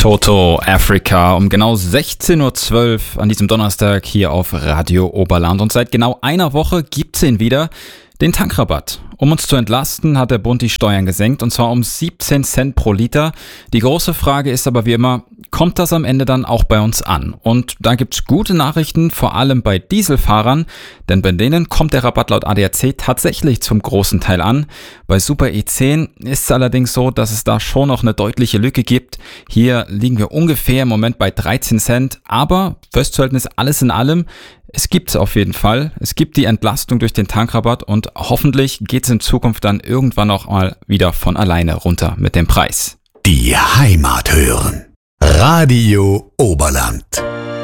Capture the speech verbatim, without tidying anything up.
Toto Africa um genau sechzehn Uhr zwölf an diesem Donnerstag hier auf Radio Oberland. Und seit genau einer Woche gibt's ihn wieder, den Tankrabatt. Um uns zu entlasten, hat der Bund die Steuern gesenkt, und zwar um siebzehn Cent pro Liter. Die große Frage ist aber wie immer, kommt das am Ende dann auch bei uns an? Und da gibt's gute Nachrichten, vor allem bei Dieselfahrern, denn bei denen kommt der Rabatt laut A D A C tatsächlich zum großen Teil an. Bei Super E zehn ist es allerdings so, dass es da schon noch eine deutliche Lücke gibt. Hier liegen wir ungefähr im Moment bei dreizehn Cent, aber festzuhalten ist alles in allem, es gibt es auf jeden Fall. Es gibt die Entlastung durch den Tankrabatt und hoffentlich geht es in Zukunft dann irgendwann auch mal wieder von alleine runter mit dem Preis. Die Heimat hören. Radio Oberland.